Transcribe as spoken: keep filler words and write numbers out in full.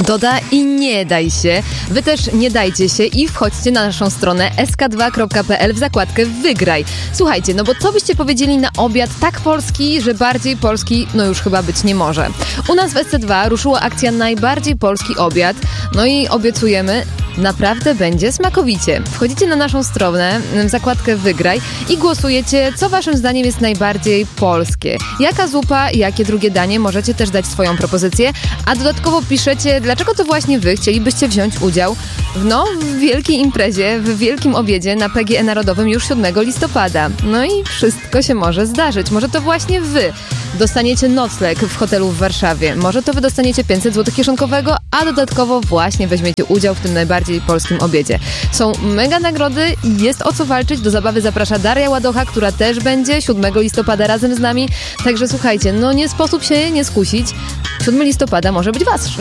Doda i nie daj się. Wy też nie dajcie się i wchodźcie na naszą stronę es ka dwa kropka pe el w zakładkę Wygraj. Słuchajcie, no bo co byście powiedzieli na obiad tak polski, że bardziej polski no już chyba być nie może. U nas w es ce dwa ruszyła akcja Najbardziej Polski Obiad. No i obiecujemy, naprawdę będzie smakowicie. Wchodzicie na naszą stronę, w zakładkę Wygraj i głosujecie, co waszym zdaniem jest najbardziej polskie. Jaka zupa, jakie drugie danie, możecie też dać swoją propozycję, a dodatkowo piszecie, dlaczego to właśnie wy chcielibyście wziąć udział w, no, w wielkiej imprezie, w wielkim obiedzie na pe gie e Narodowym już siódmego listopada. No i wszystko się może zdarzyć. Może to właśnie wy dostaniecie nocleg w hotelu w Warszawie. Może to wy dostaniecie pięćset złotych kieszonkowego, a dodatkowo właśnie weźmiecie udział w tym najbardziej polskim obiedzie. Są mega nagrody, jest o co walczyć. Do zabawy zaprasza Daria Ładocha, która też będzie siódmego listopada razem z nami. Także słuchajcie, no nie sposób się nie skusić. siódmego listopada może być wasz.